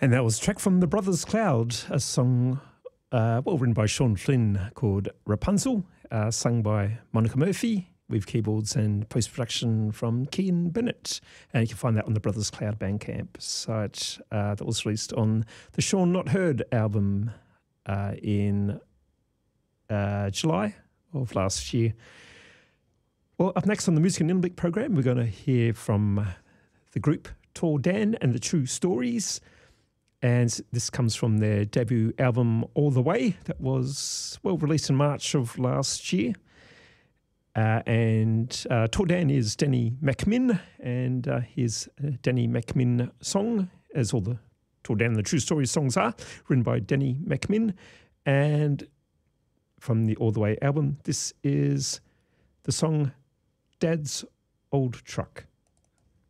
And that was a track from The Brothers Cloud, a song written by Sean Flynn called Rapunzel, sung by Monica Murphy, with keyboards and post-production from Kean Bennett. And you can find that on the Brothers Cloud Bandcamp site. That was released on the Sean Not Heard album in July of last year. Well, up next on the Music and Nimblick program, we're going to hear from the group Tall Dan and the True Stories. And this comes from their debut album, All the Way, that was, released in March of last year. And Tall Dan is Danny McMinn, and here's a Danny McMinn song, as all the Tall Dan and the True Stories songs are, written by Danny McMinn. And from the All the Way album, this is the song Dad's Old Truck.